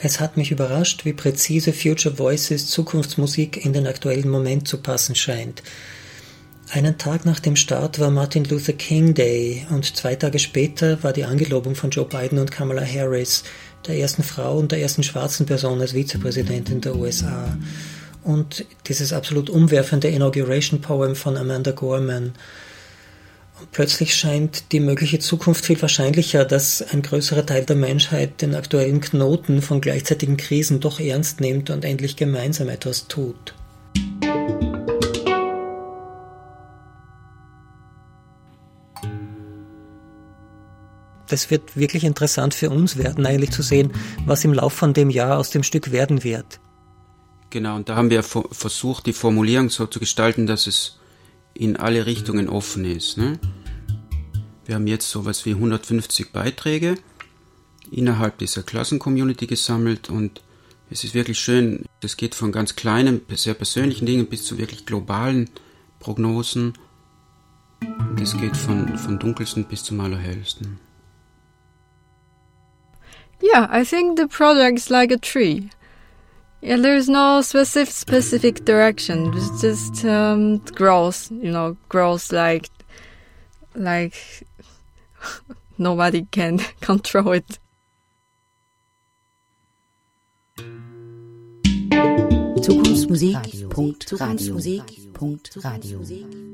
Es hat mich überrascht, wie präzise Future Voices Zukunftsmusik in den aktuellen Moment zu passen scheint. Einen Tag nach dem Start war Martin Luther King Day und 2 Tage später war die Angelobung von Joe Biden und Kamala Harris, der ersten Frau und der ersten schwarzen Person als Vizepräsidentin der USA. Und dieses absolut umwerfende Inauguration Poem von Amanda Gorman. Und plötzlich scheint die mögliche Zukunft viel wahrscheinlicher, dass ein größerer Teil der Menschheit den aktuellen Knoten von gleichzeitigen Krisen doch ernst nimmt und endlich gemeinsam etwas tut. Das wird wirklich interessant für uns werden, eigentlich zu sehen, was im Lauf von dem Jahr aus dem Stück werden wird. Genau, und da haben wir versucht, die Formulierung so zu gestalten, dass es in alle Richtungen offen ist. Ne? Wir haben jetzt sowas wie 150 Beiträge innerhalb dieser Klassencommunity gesammelt und es ist wirklich schön, das geht von ganz kleinen, sehr persönlichen Dingen bis zu wirklich globalen Prognosen. Und das geht von dunkelsten bis zum allerhellsten. Yeah, I think the project's like a tree. Yeah, there's no specific direction. It just grows, grows like nobody can control it. Zukunftsmusik.radio.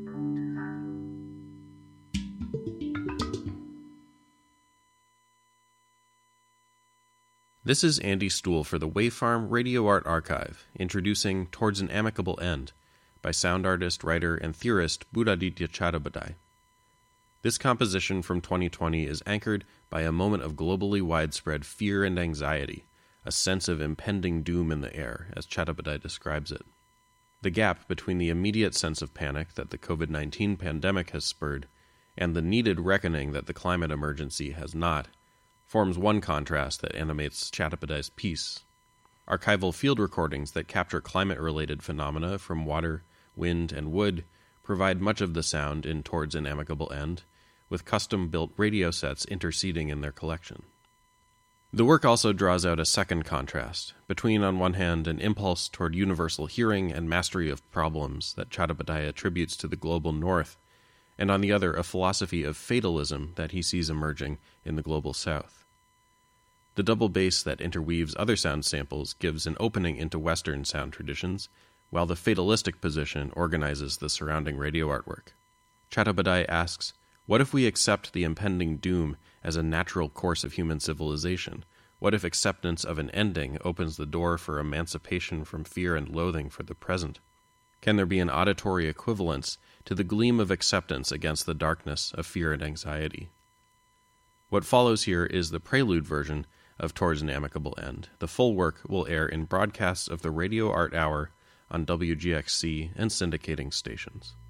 This is Andy Stuhl for the Wavefarm Radio Art Archive, introducing Towards an Amicable End by sound artist, writer, and theorist Buddhaditya Chattopadhyay. This composition from 2020 is anchored by a moment of globally widespread fear and anxiety, a sense of impending doom in the air, as Chattopadhyay describes it. The gap between the immediate sense of panic that the COVID-19 pandemic has spurred and the needed reckoning that the climate emergency has not forms one contrast that animates Chattopadhyay's piece. Archival field recordings that capture climate-related phenomena from water, wind, and wood provide much of the sound in Towards an Amicable End, with custom-built radio sets interceding in their collection. The work also draws out a second contrast, between, on one hand, an impulse toward universal hearing and mastery of problems that Chattopadhyay attributes to the global north, and on the other, a philosophy of fatalism that he sees emerging in the global south. The double bass that interweaves other sound samples gives an opening into Western sound traditions, while the fatalistic position organizes the surrounding radio artwork. Chattopadhyay asks, what if we accept the impending doom as a natural course of human civilization? What if acceptance of an ending opens the door for emancipation from fear and loathing for the present? Can there be an auditory equivalence to the gleam of acceptance against the darkness of fear and anxiety? What follows here is the prelude version of Towards an Amicable End. The full work will air in broadcasts of the Radio Art Hour on WGXC and syndicating stations.